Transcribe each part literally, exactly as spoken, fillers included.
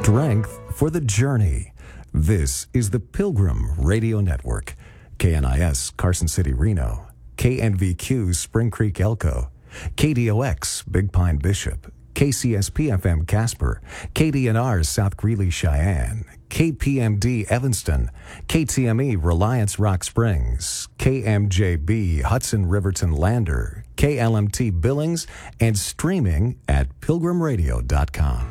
Strength for the journey. This is the Pilgrim Radio Network. K N I S Carson City, Reno. K N V Q Spring Creek, Elko. K D O X Big Pine, Bishop. K C S P F M Casper. K D N R South Greeley, Cheyenne. K P M D Evanston. K T M E Reliance Rock Springs. K M J B Hudson Riverton Lander. K L M T Billings, and streaming at pilgrim radio dot com.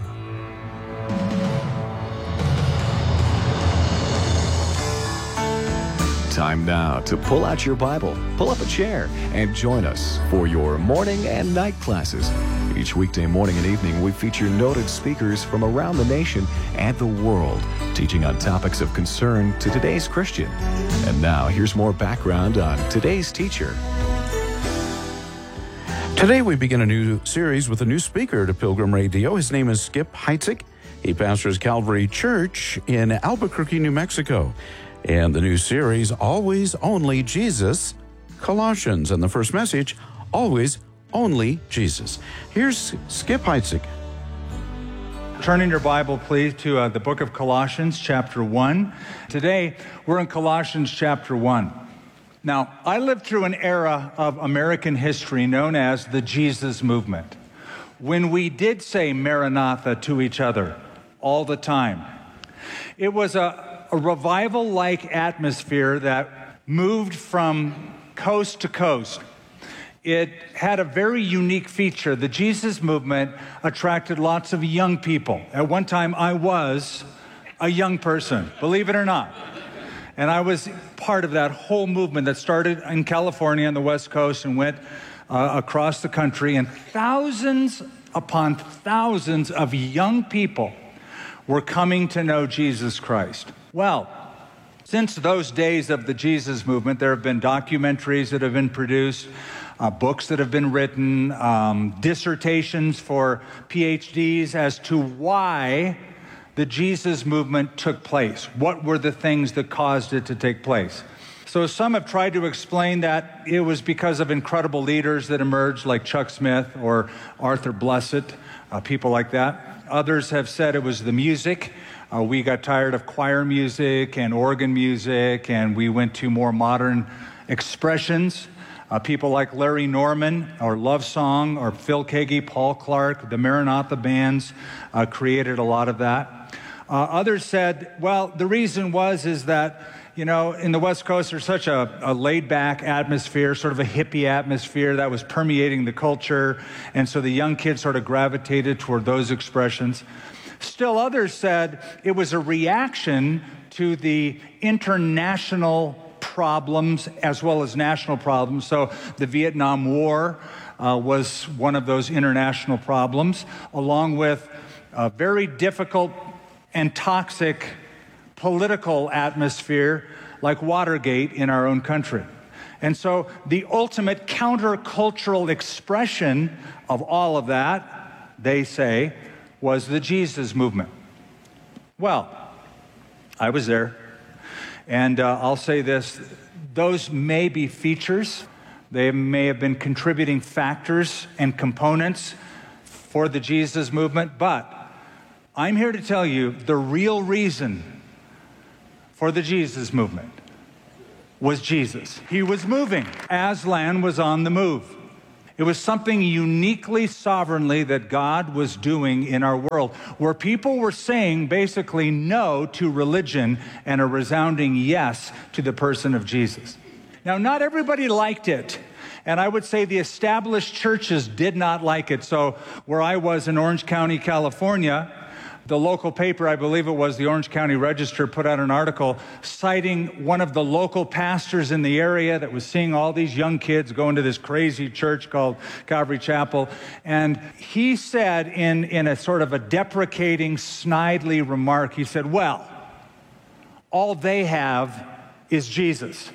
Time now to pull out your Bible, pull up a chair, and join us for your morning and night classes. Each weekday morning and evening, we feature noted speakers from around the nation and the world, teaching on topics of concern to today's Christian. And now, here's more background on today's teacher. Today, we begin a new series with a new speaker to Pilgrim Radio. His name is Skip Heitzig. He pastors Calvary Church in Albuquerque, New Mexico. And the new series, Always Only Jesus, Colossians. And the first message, Always Only Jesus. Here's Skip Heitzig. Turn in your Bible, please, to uh, the book of Colossians, chapter one. Today, we're in Colossians, chapter one. Now, I lived through an era of American history known as the Jesus movement, when we did say Maranatha to each other all the time. It was a A revival-like atmosphere that moved from coast to coast. It had a very unique feature. The Jesus movement attracted lots of young people. At one time, I was a young person, believe it or not. And I was part of that whole movement that started in California on the West Coast and went uh, across the country. And thousands upon thousands of young people were coming to know Jesus Christ. Well, since those days of the Jesus movement, there have been documentaries that have been produced, uh, books that have been written, um, dissertations for P H Ds as to why the Jesus movement took place. What were the things that caused it to take place? So some have tried to explain that it was because of incredible leaders that emerged, like Chuck Smith or Arthur Blessitt, uh, people like that. Others have said it was the music. Uh, we got tired of choir music and organ music, and we went to more modern expressions. Uh, people like Larry Norman, or Love Song, or Phil Keaggy, Paul Clark, the Maranatha bands uh, created a lot of that. Uh, others said, well, the reason was is that, you know, in the West Coast, there's such a, a laid-back atmosphere, sort of a hippie atmosphere that was permeating the culture, and so the young kids sort of gravitated toward those expressions. Still others said it was a reaction to the international problems as well as national problems. So the Vietnam War uh, was one of those international problems, along with a very difficult and toxic political atmosphere like Watergate in our own country. And so the ultimate countercultural expression of all of that, they say, was the Jesus movement. Well, I was there, and uh, I'll say this, those may be features, they may have been contributing factors and components for the Jesus movement, but I'm here to tell you the real reason for the Jesus movement was Jesus. He was moving. Aslan was on the move. It was something uniquely sovereignly that God was doing in our world, where people were saying basically no to religion and a resounding yes to the person of Jesus. Now, not everybody liked it, and I would say the established churches did not like it. So where I was in Orange County, California, the local paper, I believe it was the Orange County Register, put out an article citing one of the local pastors in the area that was seeing all these young kids going to this crazy church called Calvary Chapel. And he said in, in a sort of a deprecating, snidely remark, he said, well, all they have is Jesus.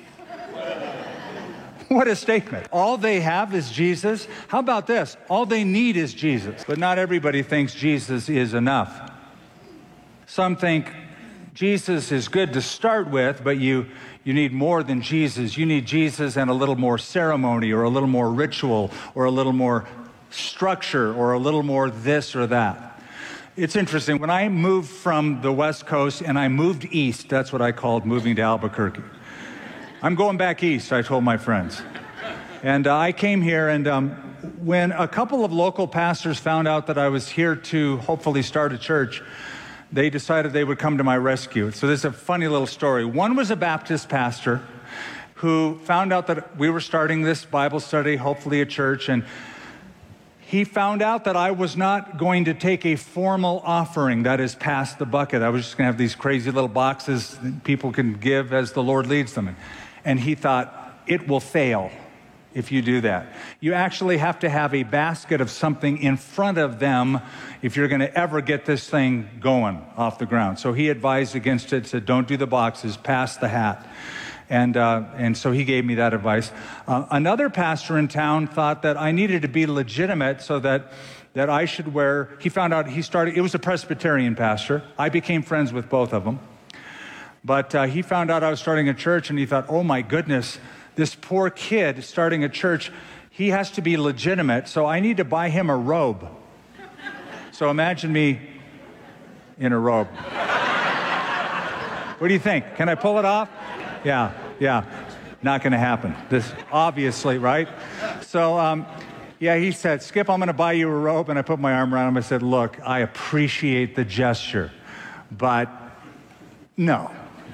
What a statement. All they have is Jesus. How about this? All they need is Jesus. But not everybody thinks Jesus is enough. Some think Jesus is good to start with, but you, you need more than Jesus. You need Jesus and a little more ceremony or a little more ritual or a little more structure or a little more this or that. It's interesting. When I moved from the West Coast and I moved east, that's what I called moving to Albuquerque. I'm going back east, I told my friends. And uh, I came here, and um, when a couple of local pastors found out that I was here to hopefully start a church, they decided they would come to my rescue. So this is a funny little story. One was a Baptist pastor who found out that we were starting this Bible study, hopefully a church, and he found out that I was not going to take a formal offering, that is, pass the bucket. I was just going to have these crazy little boxes that people can give as the Lord leads them. And he thought, it will fail if you do that. You actually have to have a basket of something in front of them if you're going to ever get this thing going off the ground. So he advised against it, said, don't do the boxes, pass the hat. And uh, and so he gave me that advice. Uh, another pastor in town thought that I needed to be legitimate so that that I should wear, he found out he started, it was a Presbyterian pastor. I became friends with both of them. But uh, he found out I was starting a church, and he thought, oh my goodness, this poor kid starting a church, he has to be legitimate, so I need to buy him a robe. So imagine me in a robe. What do you think? Can I pull it off? Yeah, yeah, not going to happen. This, obviously, right? So, um, yeah, he said, Skip, I'm going to buy you a robe. And I put my arm around him. I said, look, I appreciate the gesture, but no.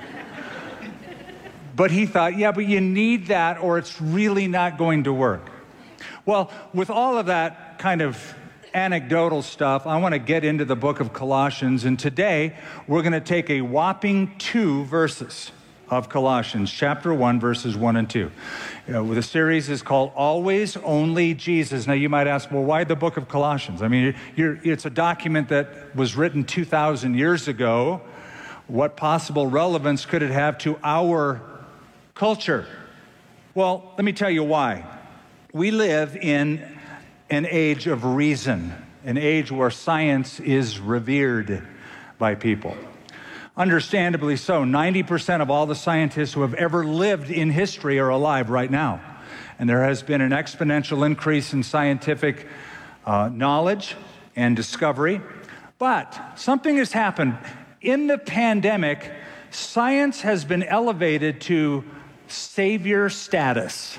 But he thought, yeah, but you need that or it's really not going to work. Well, with all of that kind of anecdotal stuff, I want to get into the book of Colossians. And today, we're going to take a whopping two verses of Colossians, chapter one, verses one and two. You know, the series is called Always Only Jesus. Now, you might ask, well, why the book of Colossians? I mean, you're, it's a document that was written two thousand years ago. What possible relevance could it have to our culture? Well, let me tell you why. We live in an age of reason, an age where science is revered by people. Understandably so. ninety percent of all the scientists who have ever lived in history are alive right now. And there has been an exponential increase in scientific uh, knowledge and discovery. But something has happened. In the pandemic, science has been elevated to savior status.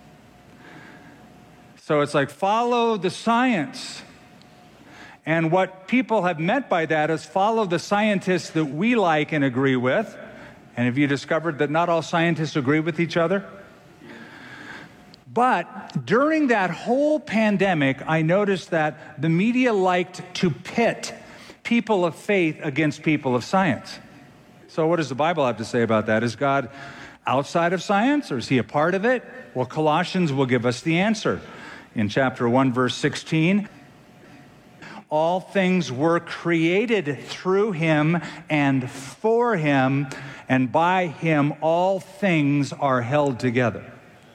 So it's like, follow the science. And what people have meant by that is follow the scientists that we like and agree with. And have you discovered that not all scientists agree with each other? But during that whole pandemic, I noticed that the media liked to pit people of faith against people of science. So what does the Bible have to say about that? Is God outside of science, or is he a part of it? Well, Colossians will give us the answer. In chapter one, verse sixteen, all things were created through him and for him, and by him all things are held together.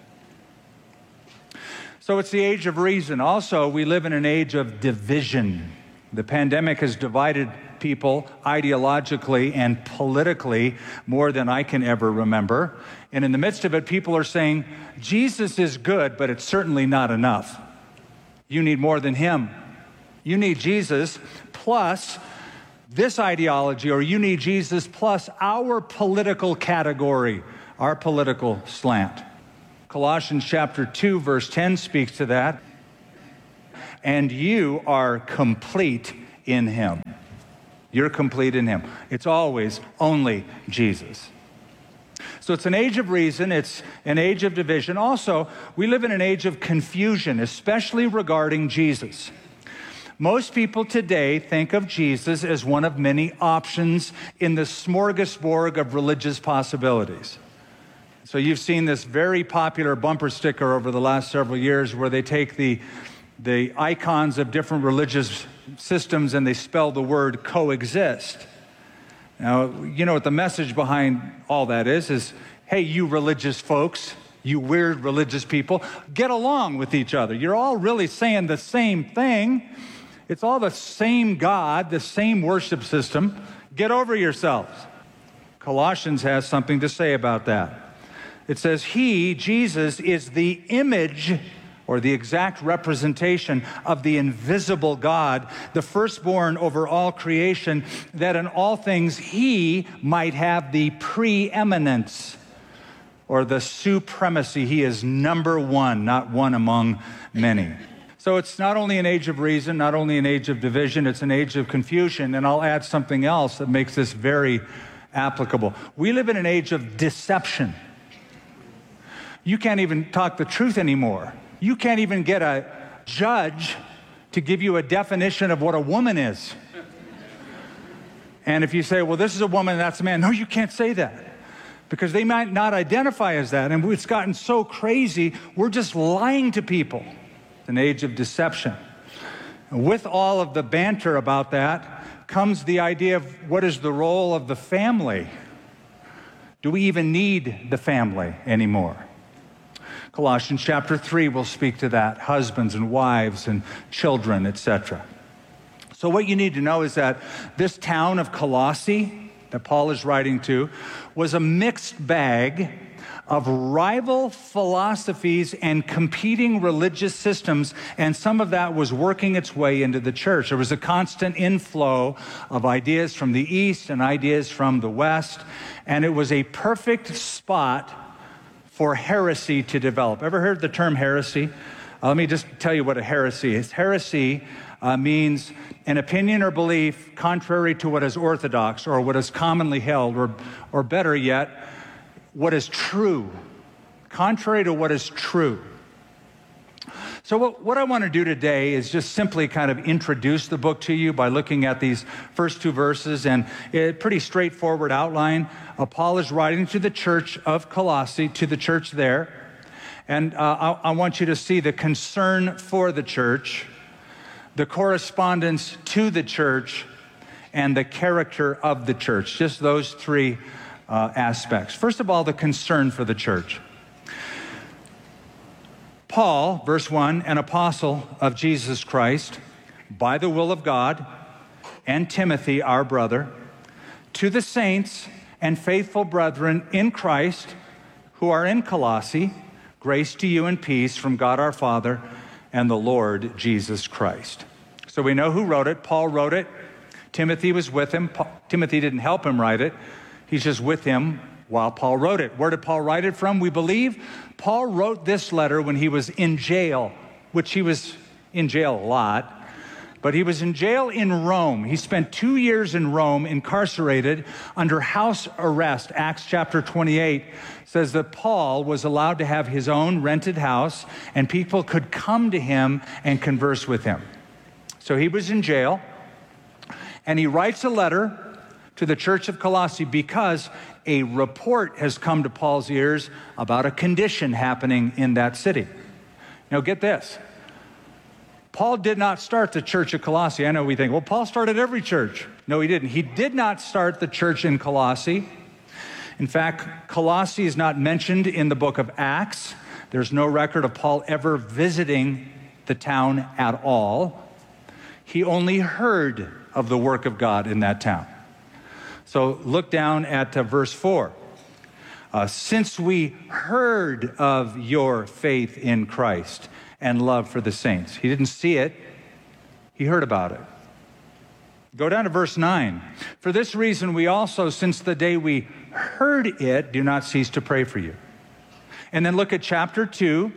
So it's the age of reason. Also, we live in an age of division. The pandemic has divided people ideologically and politically more than I can ever remember. And in the midst of it, people are saying, Jesus is good, but it's certainly not enough. You need more than him. You need Jesus plus this ideology, or you need Jesus plus our political category, our political slant. Colossians chapter two, verse ten speaks to that. And you are complete in him. You're complete in him. It's always only Jesus. So it's an age of reason. It's an age of division. Also, we live in an age of confusion, especially regarding Jesus. Most people today think of Jesus as one of many options in the smorgasbord of religious possibilities. So you've seen this very popular bumper sticker over the last several years where they take the, the icons of different religious systems and they spell the word coexist. Now, you know what the message behind all that is, is, hey, you religious folks, you weird religious people, get along with each other. You're all really saying the same thing. It's all the same God, the same worship system. Get over yourselves. Colossians has something to say about that. It says, he, Jesus, is the image or the exact representation of the invisible God, the firstborn over all creation, that in all things he might have the preeminence or the supremacy. He is number one, not one among many. So it's not only an age of reason, not only an age of division, it's an age of confusion. And I'll add something else that makes this very applicable. We live in an age of deception. You can't even talk the truth anymore. You can't even get a judge to give you a definition of what a woman is. And if you say, well, this is a woman, that's a man, no, you can't say that, because they might not identify as that. And it's gotten so crazy, we're just lying to people. It's an age of deception. And with all of the banter about that comes the idea of what is the role of the family? Do we even need the family anymore? Colossians chapter three will speak to that, husbands and wives and children, et cetera. So what you need to know is that this town of Colossae that Paul is writing to was a mixed bag of rival philosophies and competing religious systems, and some of that was working its way into the church. There was a constant inflow of ideas from the east and ideas from the west, and it was a perfect spot for heresy to develop. Ever heard the term heresy? Uh, let me just tell you what a heresy is. Heresy uh, means an opinion or belief contrary to what is orthodox or what is commonly held, or, or better yet, what is true, contrary to what is true. So what, what I want to do today is just simply kind of introduce the book to you by looking at these first two verses, and a pretty straightforward outline. Uh, Paul is writing to the church of Colossae, to the church there, and uh, I, I want you to see the concern for the church, the correspondence to the church, and the character of the church. Just those three uh, aspects. First of all, the concern for the church. Paul, verse one, an apostle of Jesus Christ, by the will of God, and Timothy, our brother, to the saints and faithful brethren in Christ who are in Colossae, grace to you and peace from God our Father and the Lord Jesus Christ. So we know who wrote it. Paul wrote it. Timothy was with him. Paul, Timothy didn't help him write it. He's just with him while Paul wrote it. Where did Paul write it from? We believe Paul wrote this letter when he was in jail, which he was in jail a lot, but he was in jail in Rome. He spent two years in Rome, incarcerated under house arrest. Acts chapter twenty-eight says that Paul was allowed to have his own rented house, and people could come to him and converse with him. So he was in jail, and he writes a letter to the church of Colossae because a report has come to Paul's ears about a condition happening in that city. Now get this. Paul did not start the church of Colossae. I know we think, well, Paul started every church. No, he didn't. He did not start the church in Colossae. In fact, Colossae is not mentioned in the book of Acts. There's no record of Paul ever visiting the town at all. He only heard of the work of God in that town. So look down at uh, verse four. Uh, Since we heard of your faith in Christ and love for the saints. He didn't see it. He heard about it. Go down to verse nine. For this reason, we also, since the day we heard it, do not cease to pray for you. And then look at chapter two,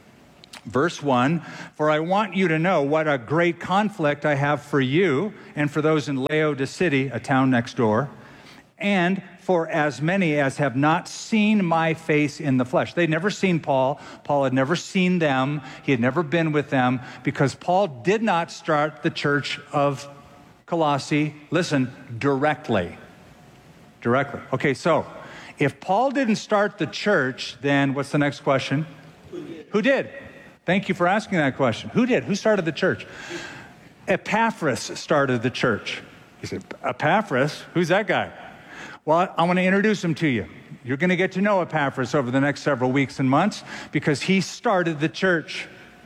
verse one. For I want you to know what a great conflict I have for you and for those in Laodicea, a town next door, and for as many as have not seen my face in the flesh. They'd never seen Paul. Paul had never seen them. He had never been with them, because Paul did not start the church of Colossae, listen, directly. Directly. Okay, so if Paul didn't start the church, then what's the next question? Who did? Who did? Thank you for asking that question. Who did? Who started the church? Epaphras started the church. You said, Epaphras? Who's that guy? Well, I want to introduce him to you. You're going to get to know Epaphras over the next several weeks and months, because he started the church.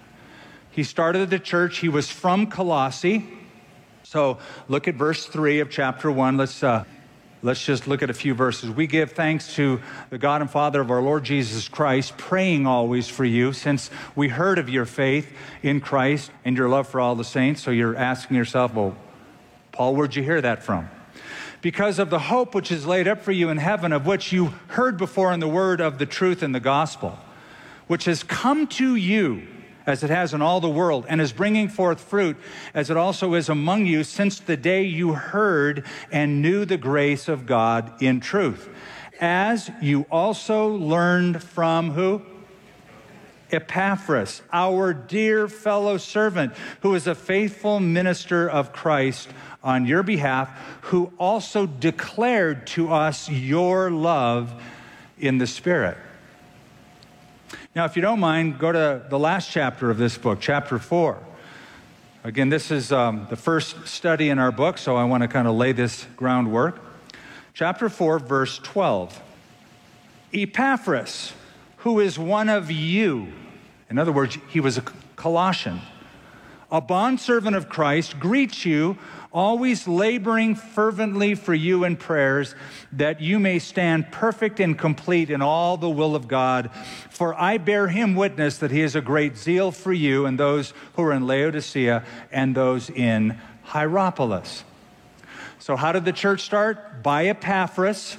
He started the church. He was from Colossae. So look at verse three of chapter one. Let's uh, let's just look at a few verses. We give thanks to the God and Father of our Lord Jesus Christ, praying always for you, since we heard of your faith in Christ and your love for all the saints. So you're asking yourself, well, Paul, where'd you hear that from? Because of the hope which is laid up for you in heaven, of which you heard before in the word of the truth in the gospel, which has come to you, as it has in all the world, and is bringing forth fruit, as it also is among you, since the day you heard and knew the grace of God in truth, as you also learned from who? Epaphras, our dear fellow servant, who is a faithful minister of Christ on your behalf, who also declared to us your love in the Spirit. Now, if you don't mind, go to the last chapter of this book, chapter four. Again, this is um, the first study in our book, so I want to kind of lay this groundwork. Chapter four, verse twelve. Epaphras, who is one of you, in other words, he was a Colossian, a bondservant of Christ, greets you, always laboring fervently for you in prayers, that you may stand perfect and complete in all the will of God. For I bear him witness that he has a great zeal for you and those who are in Laodicea and those in Hierapolis. So how did the church start? By Epaphras.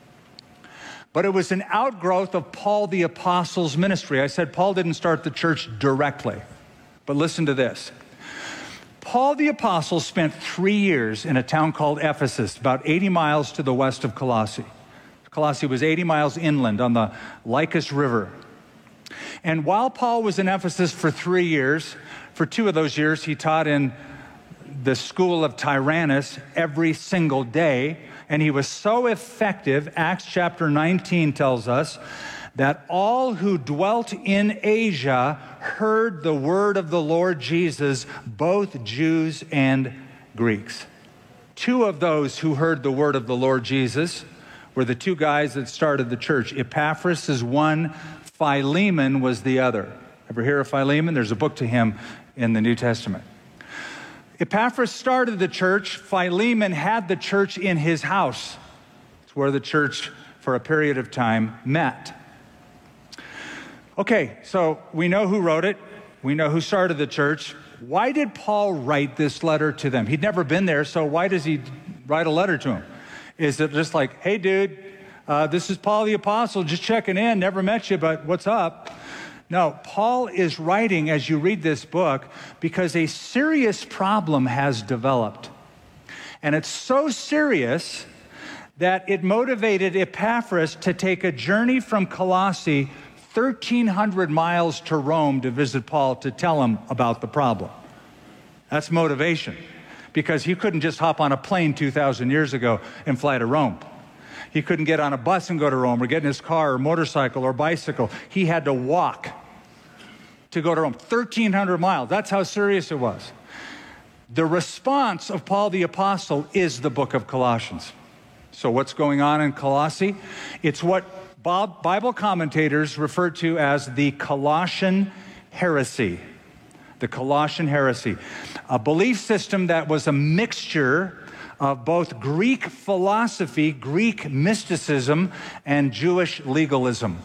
But it was an outgrowth of Paul the Apostle's ministry. I said Paul didn't start the church directly. But listen to this. Paul the Apostle spent three years in a town called Ephesus, about eighty miles to the west of Colossae. Colossae was eighty miles inland on the Lycus River. And while Paul was in Ephesus for three years, for two of those years he taught in the school of Tyrannus every single day. And he was so effective, Acts chapter nineteen tells us, that all who dwelt in Asia heard the word of the Lord Jesus, both Jews and Greeks. Two of those who heard the word of the Lord Jesus were the two guys that started the church. Epaphras is one, Philemon was the other. Ever hear of Philemon? There's a book to him in the New Testament. Epaphras started the church. Philemon had the church in his house. It's where the church, for a period of time, met. Okay, so we know who wrote it. We know who started the church. Why did Paul write this letter to them? He'd never been there, so why does he write a letter to them? Is it just like, hey, dude, uh, this is Paul the Apostle, just checking in, never met you, but what's up? No, Paul is writing, as you read this book, because a serious problem has developed. And it's so serious that it motivated Epaphras to take a journey from Colossae thirteen hundred miles to Rome to visit Paul to tell him about the problem. That's motivation, because he couldn't just hop on a plane two thousand years ago and fly to Rome. He couldn't get on a bus and go to Rome or get in his car or motorcycle or bicycle. He had to walk to go to Rome, thirteen hundred miles. That's how serious it was. The response of Paul the Apostle is the book of Colossians. So what's going on in Colossae? It's what Bible commentators refer to as the Colossian heresy. The Colossian heresy, a belief system that was a mixture of both Greek philosophy, Greek mysticism, and Jewish legalism.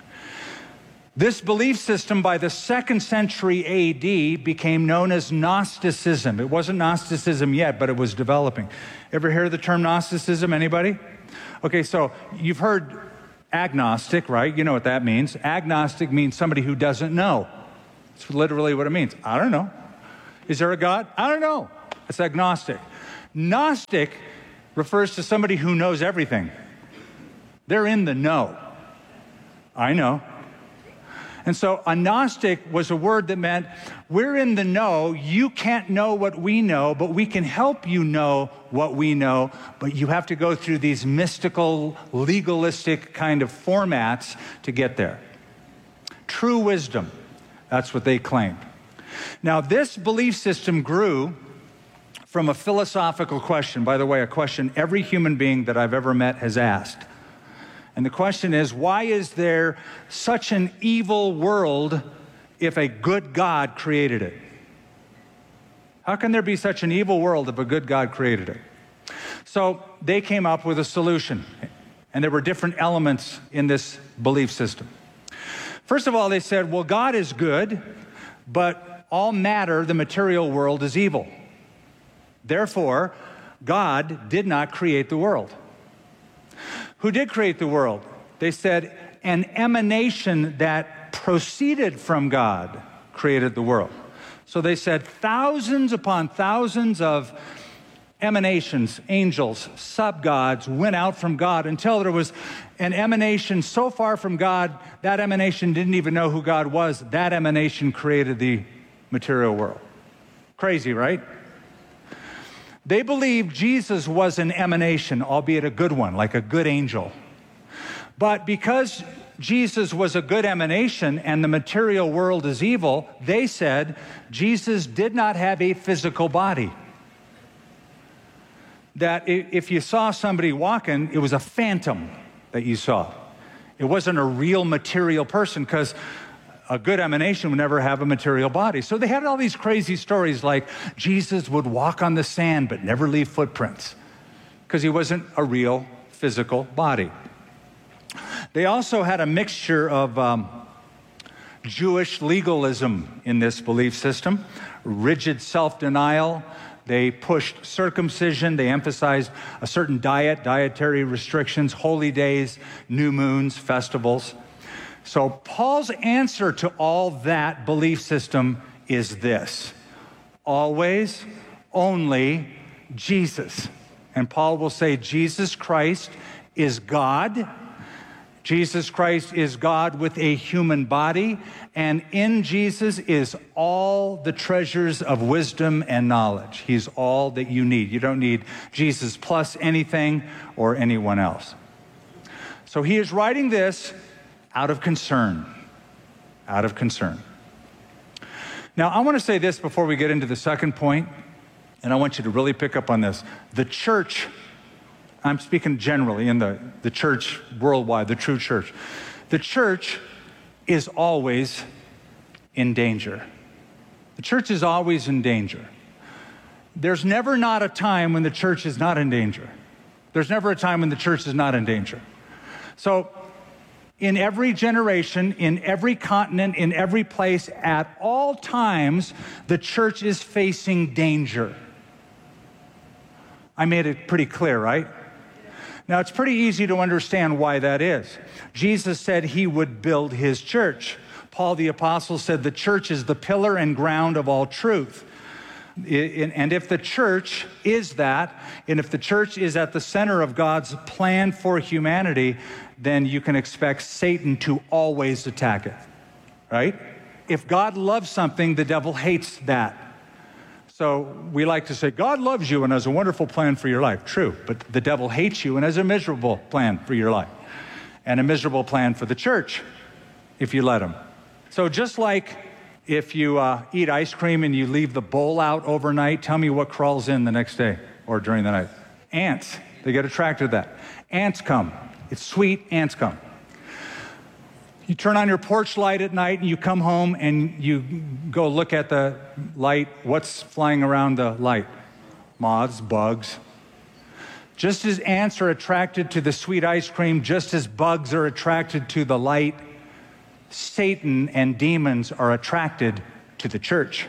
This belief system by the second century A D became known as Gnosticism. It wasn't Gnosticism yet, but it was developing. Ever hear the term Gnosticism, anybody? Okay, so you've heard agnostic, right? You know what that means. Agnostic means somebody who doesn't know. It's literally what it means. I don't know. Is there a God? I don't know. It's agnostic. Gnostic refers to somebody who knows everything. They're in the know. I know. And so a Gnostic was a word that meant we're in the know. You can't know what we know, but we can help you know what we know. But you have to go through these mystical, legalistic kind of formats to get there. True wisdom. That's what they claimed. Now, this belief system grew from a philosophical question. By the way, a question every human being that I've ever met has asked. And the question is, why is there such an evil world if a good God created it? How can there be such an evil world if a good God created it? So they came up with a solution, and there were different elements in this belief system. First of all, they said, well, God is good, but all matter, the material world, is evil. Therefore, God did not create the world. Who did create the world? They said, an emanation that proceeded from God created the world. So they said thousands upon thousands of emanations, angels, sub-gods went out from God until there was an emanation so far from God, that emanation didn't even know who God was. That emanation created the material world. Crazy, right? They believed Jesus was an emanation, albeit a good one, like a good angel. But because Jesus was a good emanation and the material world is evil, they said Jesus did not have a physical body. That if you saw somebody walking, it was a phantom that you saw. It wasn't a real material person, because a good emanation would never have a material body. So they had all these crazy stories like Jesus would walk on the sand but never leave footprints, because he wasn't a real physical body. They also had a mixture of um, Jewish legalism in this belief system, rigid self-denial. They pushed circumcision. They emphasized a certain diet, dietary restrictions, holy days, new moons, festivals. So Paul's answer to all that belief system is this: always, only Jesus. And Paul will say Jesus Christ is God. Jesus Christ is God with a human body, and in Jesus is all the treasures of wisdom and knowledge. He's all that you need. You don't need Jesus plus anything or anyone else. So he is writing this out of concern, out of concern. Now, I want to say this before we get into the second point, and I want you to really pick up on this. The church, I'm speaking generally in the, the church worldwide, the true church. The church is always in danger. The church is always in danger. There's never not a time when the church is not in danger. There's never a time when the church is not in danger. So in every generation, in every continent, in every place, at all times, the church is facing danger. I made it pretty clear, right? Now, it's pretty easy to understand why that is. Jesus said he would build his church. Paul the Apostle said the church is the pillar and ground of all truth. And if the church is that, and if the church is at the center of God's plan for humanity, then you can expect Satan to always attack it, right? If God loves something, the devil hates that. So we like to say, God loves you and has a wonderful plan for your life. True, but the devil hates you and has a miserable plan for your life, and a miserable plan for the church if you let him. So just like if you uh, eat ice cream and you leave the bowl out overnight, tell me what crawls in the next day or during the night. Ants. They get attracted to that. Ants come. It's sweet. Ants come. You turn on your porch light at night and you come home and you go look at the light. What's flying around the light? Moths, bugs. Just as ants are attracted to the sweet ice cream, just as bugs are attracted to the light, Satan and demons are attracted to the church.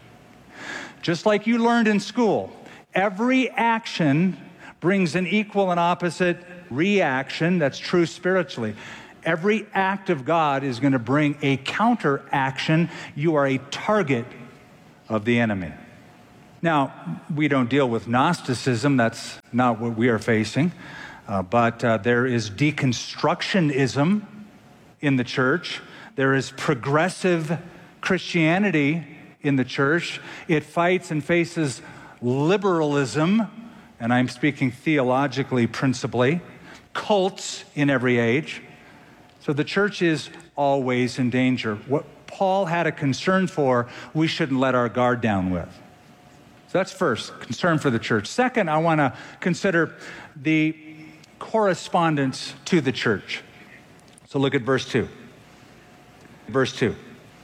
Just like you learned in school, every action brings an equal and opposite reaction. That's true spiritually. Every act of God is going to bring a counteraction. You are a target of the enemy. Now, we don't deal with Gnosticism. That's not what we are facing. Uh, but uh, there is deconstructionism in the church. There is progressive Christianity in the church. It fights and faces liberalism, and I'm speaking theologically principally, cults in every age. So the church is always in danger. What Paul had a concern for, we shouldn't let our guard down with. So that's first, concern for the church. Second, I want to consider the correspondence to the church. So look at verse two. Verse two.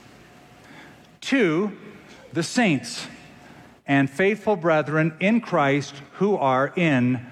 To the saints and faithful brethren in Christ who are in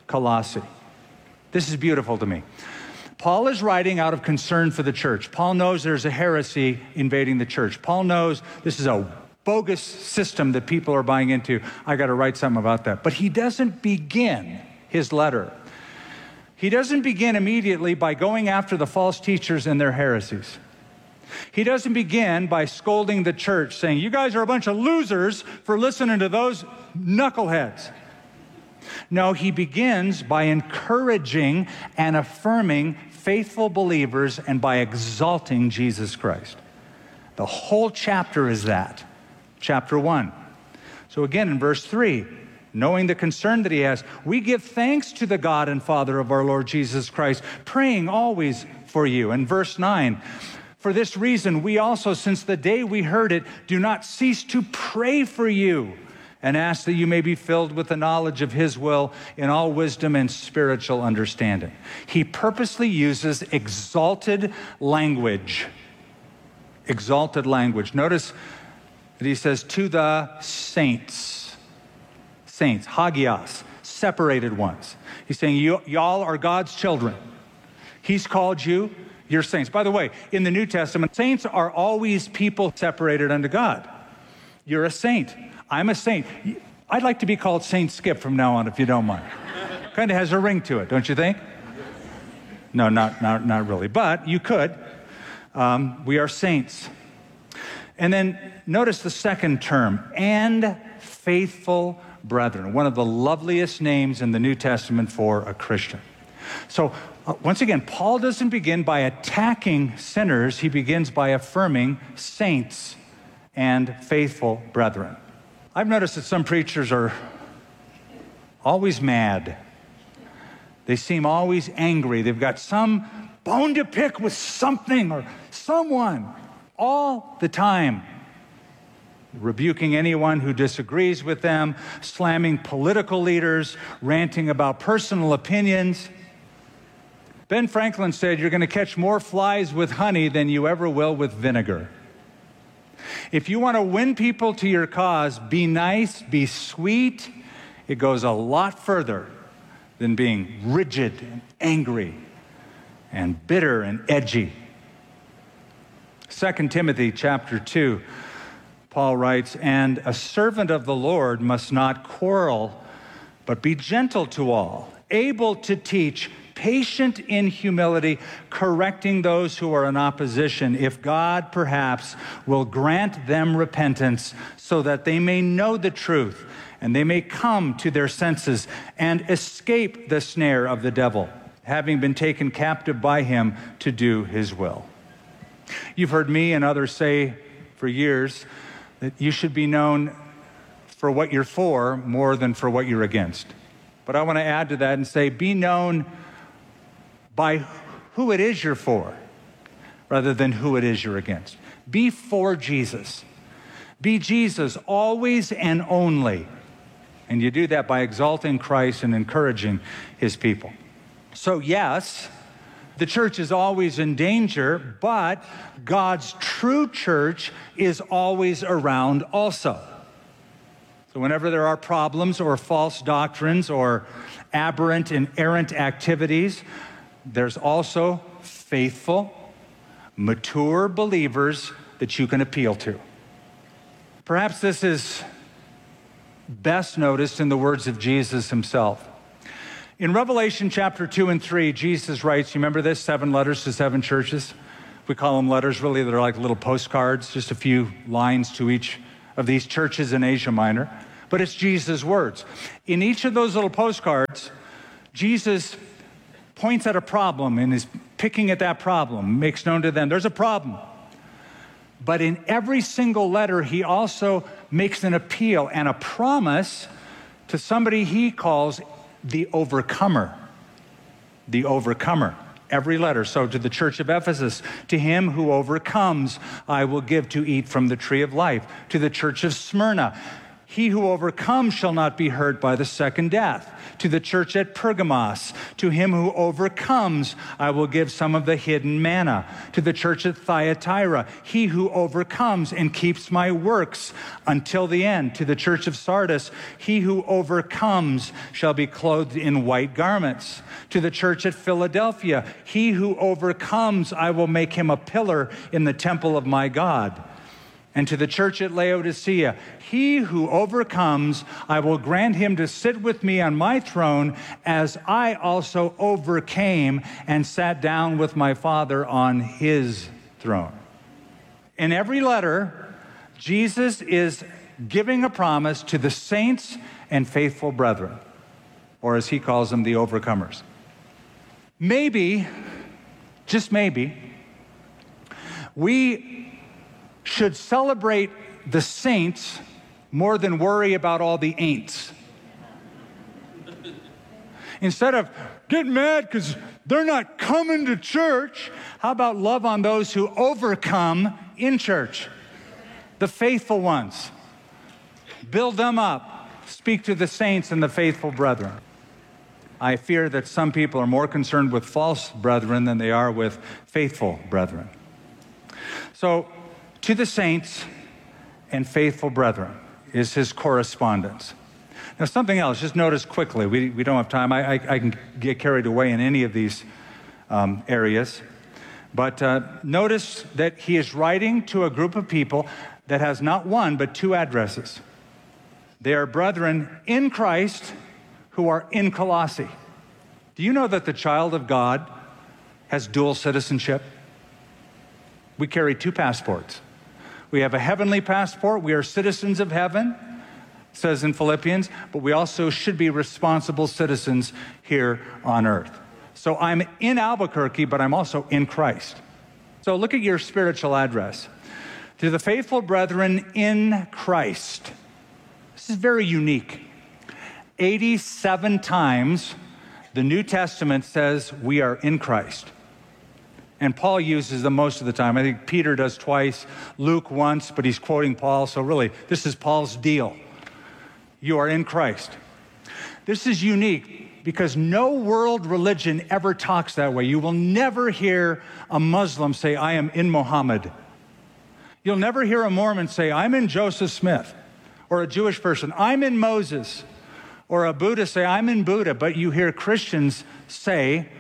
Colossae. This is beautiful to me. Paul is writing out of concern for the church. Paul knows there's a heresy invading the church. Paul knows this is a bogus system that people are buying into. I got to write something about that. But he doesn't begin his letter. He doesn't begin immediately by going after the false teachers and their heresies. He doesn't begin by scolding the church, saying, you guys are a bunch of losers for listening to those knuckleheads. No, he begins by encouraging and affirming faithful believers and by exalting Jesus Christ. The whole chapter is that. Chapter one. So again, in verse three, knowing the concern that he has, we give thanks to the God and Father of our Lord Jesus Christ, praying always for you. In verse nine, for this reason, we also, since the day we heard it, do not cease to pray for you and ask that you may be filled with the knowledge of his will in all wisdom and spiritual understanding. He purposely uses exalted language. Exalted language. Notice that he says, to the saints. Saints, hagios, separated ones. He's saying, you, y'all are God's children. He's called you, you're saints. By the way, in the New Testament, saints are always people separated unto God. You're a saint. I'm a saint. I'd like to be called Saint Skip from now on, if you don't mind. Kind of has a ring to it, don't you think? No, not, not, not really, but you could. Um, we are saints. And then notice the second term, and faithful brethren, one of the loveliest names in the New Testament for a Christian. So uh, once again, Paul doesn't begin by attacking sinners. He begins by affirming saints and faithful brethren. I've noticed that some preachers are always mad. They seem always angry. They've got some bone to pick with something or someone all the time. Rebuking anyone who disagrees with them, slamming political leaders, ranting about personal opinions. Ben Franklin said, you're going to catch more flies with honey than you ever will with vinegar. If you want to win people to your cause, be nice, be sweet. It goes a lot further than being rigid and angry and bitter and edgy. Second Timothy chapter two, Paul writes, and a servant of the Lord must not quarrel, but be gentle to all, able to teach, patient in humility, correcting those who are in opposition, if God perhaps will grant them repentance so that they may know the truth and they may come to their senses and escape the snare of the devil, having been taken captive by him to do his will. You've heard me and others say for years that you should be known for what you're for more than for what you're against. But I want to add to that and say, be known by who it is you're for, rather than who it is you're against. Be for Jesus. Be Jesus always and only. And you do that by exalting Christ and encouraging his people. So yes, the church is always in danger, but God's true church is always around also. So whenever there are problems or false doctrines or aberrant and errant activities, there's also faithful, mature believers that you can appeal to. Perhaps this is best noticed in the words of Jesus himself. In Revelation chapter two and three, Jesus writes, you remember this, seven letters to seven churches? We call them letters, really, they're like little postcards, just a few lines to each of these churches in Asia Minor. But it's Jesus' words. In each of those little postcards, Jesus points at a problem and is picking at that problem, makes known to them there's a problem. But in every single letter, he also makes an appeal and a promise to somebody he calls the overcomer. The overcomer. Every letter. So to the church of Ephesus, to him who overcomes, I will give to eat from the tree of life. To the church of Smyrna, He who overcomes shall not be hurt by the second death. To the church at Pergamos, to him who overcomes, I will give some of the hidden manna. To the church at Thyatira, he who overcomes and keeps my works until the end. To the church of Sardis, he who overcomes shall be clothed in white garments. To the church at Philadelphia, he who overcomes, I will make him a pillar in the temple of my God. And to the church at Laodicea, he who overcomes, I will grant him to sit with me on my throne, as I also overcame and sat down with my Father on his throne. In every letter, Jesus is giving a promise to the saints and faithful brethren, or as he calls them, the overcomers. Maybe, just maybe, we should celebrate the saints more than worry about all the ain'ts. Instead of getting mad because they're not coming to church, how about love on those who overcome in church? The faithful ones. Build them up. Speak to the saints and the faithful brethren. I fear that some people are more concerned with false brethren than they are with faithful brethren. So, to the saints and faithful brethren is his correspondence. Now, something else, just notice quickly, we, we don't have time. I, I, I can get carried away in any of these um, areas. But uh, notice that he is writing to a group of people that has not one, but two addresses. They are brethren in Christ who are in Colossae. Do you know that the child of God has dual citizenship? We carry two passports. We have a heavenly passport. We are citizens of heaven, it says in Philippians, but we also should be responsible citizens here on earth. So I'm in Albuquerque, but I'm also in Christ. So look at your spiritual address. To the faithful brethren in Christ. This is very unique. eighty-seven times the New Testament says we are in Christ. And Paul uses them most of the time. I think Peter does twice, Luke once, but he's quoting Paul. So really, this is Paul's deal. You are in Christ. This is unique because no world religion ever talks that way. You will never hear a Muslim say, I am in Muhammad. You'll never hear a Mormon say, I'm in Joseph Smith. Or a Jewish person, I'm in Moses. Or a Buddhist say, I'm in Buddha. But you hear Christians say,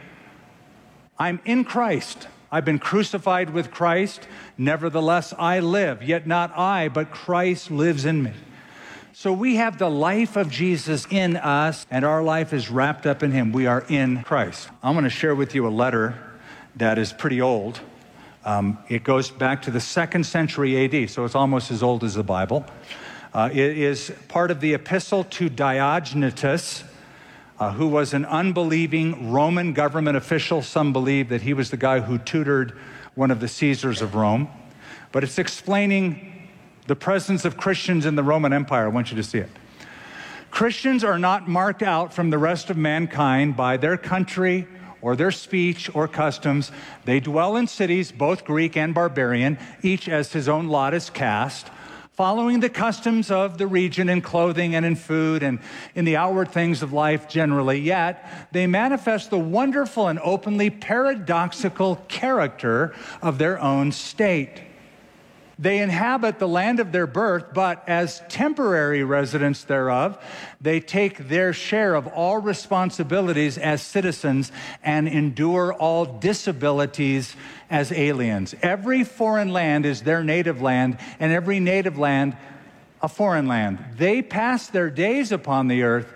I'm in Christ. I've been crucified with Christ. Nevertheless, I live. Yet not I, but Christ lives in me. So we have the life of Jesus in us, and our life is wrapped up in him. We are in Christ. I'm going to share with you a letter that is pretty old. Um, it goes back to the second century A D, so it's almost as old as the Bible. Uh, it is part of the epistle to Diognetus, Uh, who was an unbelieving Roman government official. Some believe that he was the guy who tutored one of the Caesars of Rome. But it's explaining the presence of Christians in the Roman Empire. I want you to see it. Christians are not marked out from the rest of mankind by their country or their speech or customs. They dwell in cities, both Greek and barbarian, each as his own lot is cast, following the customs of the region in clothing and in food and in the outward things of life generally, yet they manifest the wonderful and openly paradoxical character of their own state. They inhabit the land of their birth, but as temporary residents thereof, they take their share of all responsibilities as citizens and endure all disabilities as aliens. Every foreign land is their native land, and every native land a foreign land. They pass their days upon the earth,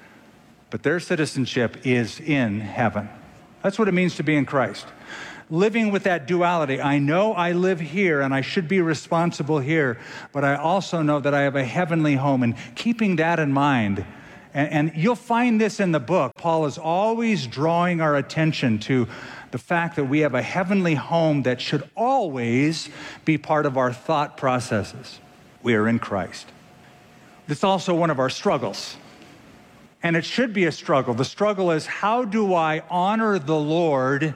but their citizenship is in heaven. That's what it means to be in Christ. Living with that duality. I know I live here and I should be responsible here, but I also know that I have a heavenly home, and keeping that in mind. And, and you'll find this in the book. Paul is always drawing our attention to the fact that we have a heavenly home that should always be part of our thought processes. We are in Christ. It's also one of our struggles. And it should be a struggle. The struggle is, how do I honor the Lord,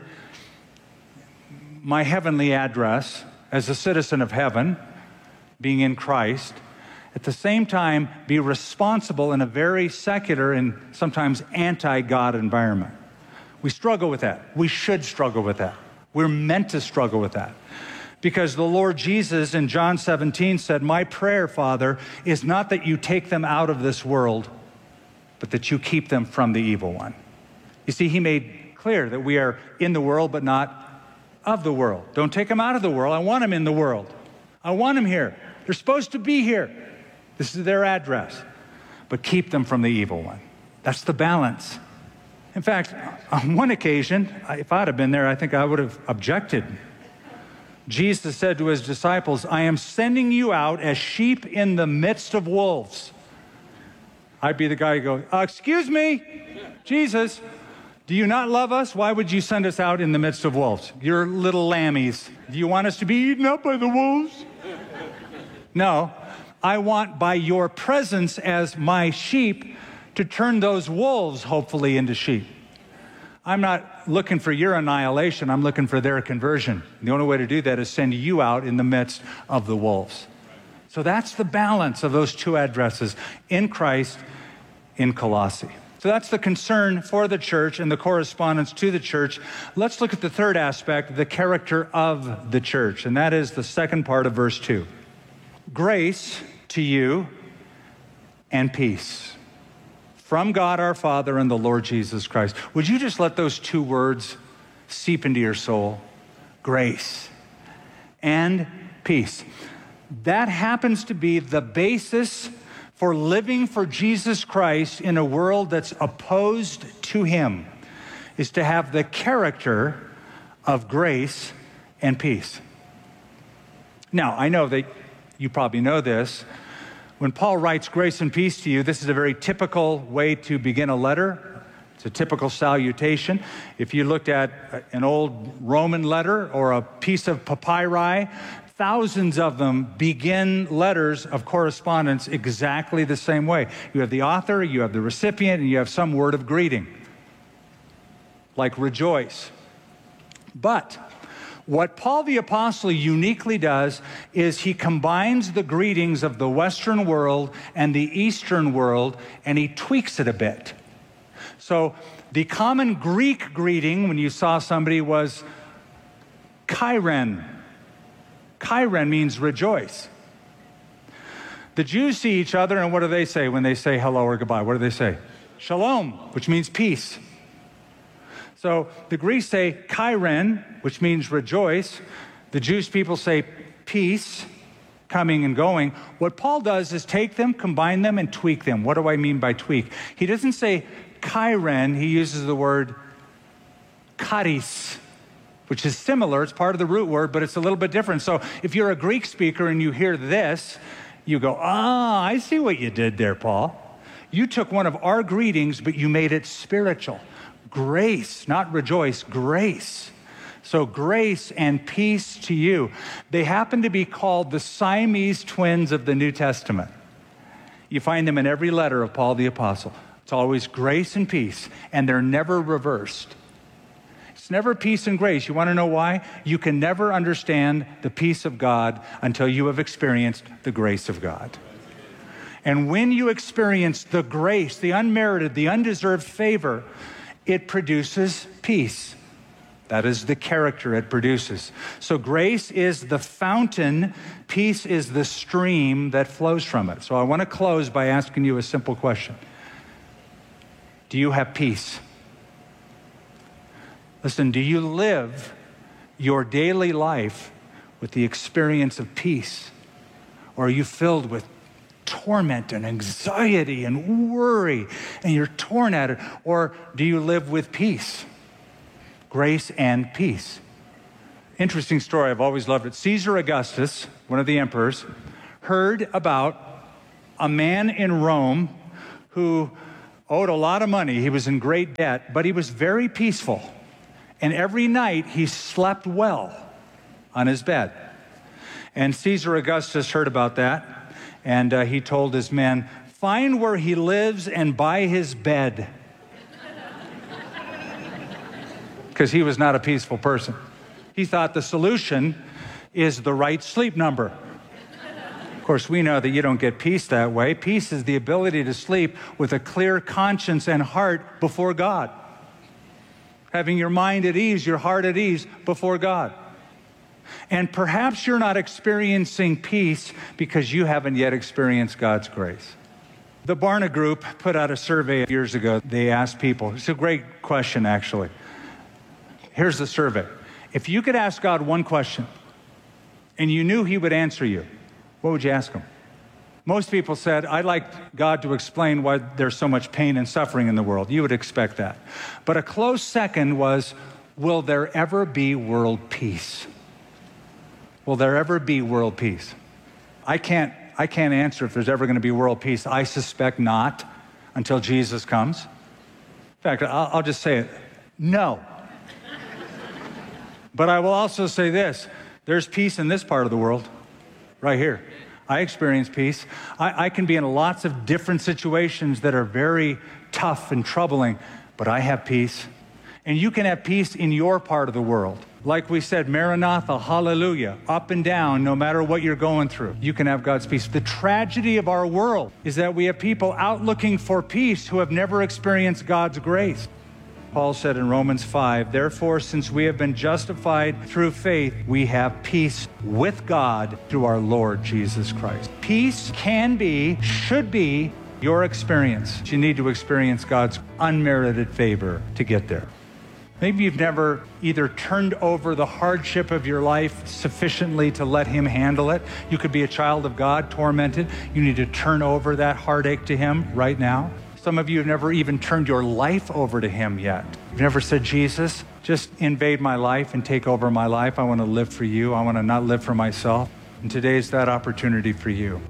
my heavenly address, as a citizen of heaven, being in Christ, at the same time be responsible in a very secular and sometimes anti-God environment. We struggle with that. We should struggle with that. We're meant to struggle with that. Because the Lord Jesus in John seventeen said, "My prayer, Father, is not that you take them out of this world, but that you keep them from the evil one." You see, he made clear that we are in the world, but not of the world. Don't take them out of the world. I want them in the world. I want them here. They're supposed to be here. This is their address. But keep them from the evil one. That's the balance. In fact, on one occasion, if I'd have been there, I think I would have objected. Jesus said to his disciples, "I am sending you out as sheep in the midst of wolves." I'd be the guy who goes, uh, excuse me, Jesus, do you not love us? Why would you send us out in the midst of wolves? You're little lammies. Do you want us to be eaten up by the wolves? No, I want by your presence as my sheep to turn those wolves hopefully into sheep. I'm not looking for your annihilation. I'm looking for their conversion. The only way to do that is send you out in the midst of the wolves. So that's the balance of those two addresses in Christ, in Colossae. So that's the concern for the church and the correspondence to the church. Let's look at the third aspect, the character of the church, and that is the second part of verse two. Grace to you and peace from God our Father and the Lord Jesus Christ. Would you just let those two words seep into your soul? Grace and peace. That happens to be the basis for living for Jesus Christ in a world that's opposed to him, is to have the character of grace and peace. Now, I know that you probably know this. When Paul writes grace and peace to you, this is a very typical way to begin a letter. It's a typical salutation. If you looked at an old Roman letter or a piece of papyri, thousands of them begin letters of correspondence exactly the same way. You have the author, you have the recipient, and you have some word of greeting, like rejoice. But what Paul the Apostle uniquely does is he combines the greetings of the Western world and the Eastern world, and he tweaks it a bit. So the common Greek greeting when you saw somebody was Chiren. Chiren means rejoice. The Jews see each other, and what do they say when they say hello or goodbye? What do they say? Shalom, which means peace. So the Greeks say Chiren, which means rejoice. The Jewish people say peace, coming and going. What Paul does is take them, combine them, and tweak them. What do I mean by tweak? He doesn't say Chiren, he uses the word charis, which is similar. It's part of the root word, but it's a little bit different. So if you're a Greek speaker and you hear this, you go, ah, I see what you did there, Paul. You took one of our greetings, but you made it spiritual. Grace, not rejoice, grace. So grace and peace to you. They happen to be called the Siamese twins of the New Testament. You find them in every letter of Paul the Apostle. It's always grace and peace, and they're never reversed. It's never peace and grace. You want to know why? You can never understand the peace of God until you have experienced the grace of God. And when you experience the grace, the unmerited, the undeserved favor, it produces peace. That is the character it produces. So grace is the fountain, peace is the stream that flows from it. So I want to close by asking you a simple question. Do you have peace? Listen, do you live your daily life with the experience of peace? Or are you filled with torment and anxiety and worry, and you're torn at it? Or do you live with peace? Grace and peace. Interesting story, I've always loved it. Caesar Augustus, one of the emperors, heard about a man in Rome who owed a lot of money. He was in great debt, but he was very peaceful. And every night he slept well on his bed. And Caesar Augustus heard about that, and uh, he told his men, find where he lives and buy his bed. Because he was not a peaceful person. He thought the solution is the right sleep number. Of Of course, we know that you don't get peace that way. Peace is the ability to sleep with a clear conscience and heart before God. Having your mind at ease, your heart at ease before God. And perhaps you're not experiencing peace because you haven't yet experienced God's grace. The Barna Group put out a survey years ago. They asked people, it's a great question actually. Here's the survey. If you could ask God one question and you knew he would answer you, what would you ask him? Most people said, I'd like God to explain why there's so much pain and suffering in the world. You would expect that. But a close second was, will there ever be world peace? Will there ever be world peace? I can't, I can't answer if there's ever going to be world peace. I suspect not until Jesus comes. In fact, I'll, I'll just say it. No. But I will also say this. There's peace in this part of the world, right here. I experience peace. I, I can be in lots of different situations that are very tough and troubling, but I have peace. And you can have peace in your part of the world. Like we said, Maranatha, hallelujah, up and down, no matter what you're going through, you can have God's peace. The tragedy of our world is that we have people out looking for peace who have never experienced God's grace. Paul said in Romans five, therefore, since we have been justified through faith, we have peace with God through our Lord Jesus Christ. Peace can be, should be, your experience. You need to experience God's unmerited favor to get there. Maybe you've never either turned over the hardship of your life sufficiently to let him handle it. You could be a child of God, tormented. You need to turn over that heartache to him right now. Some of you have never even turned your life over to him yet. You've never said, Jesus, just invade my life and take over my life. I want to live for you. I want to not live for myself. And today's that opportunity for you.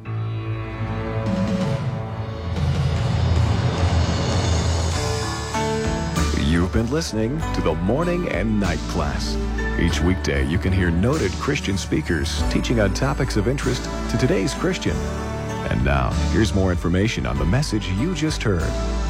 You've been listening to the Morning and Night Class. Each weekday, you can hear noted Christian speakers teaching on topics of interest to today's Christian. And now, here's more information on the message you just heard.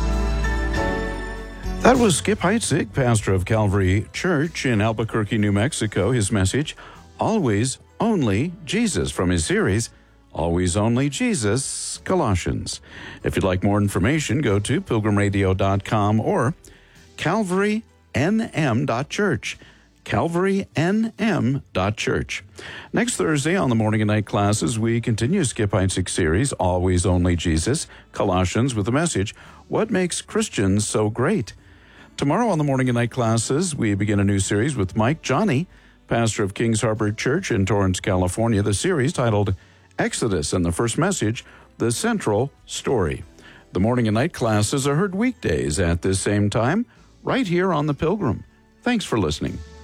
That was Skip Heitzig, pastor of Calvary Church in Albuquerque, New Mexico. His message, Always Only Jesus, from his series, Always Only Jesus, Colossians. If you'd like more information, go to pilgrim radio dot com or calvary n m dot church. calvary n m dot church. Next Thursday on the Morning and Night Classes, we continue Skip Heitzig's series, Always Only Jesus, Colossians, with the message, What Makes Christians So Great? Tomorrow on the Morning and Night Classes, we begin a new series with Mike Johnny, pastor of Kings Harbor Church in Torrance, California. The series titled Exodus, and the first message, The Central Story. The Morning and Night Classes are heard weekdays at this same time, right here on The Pilgrim. Thanks for listening.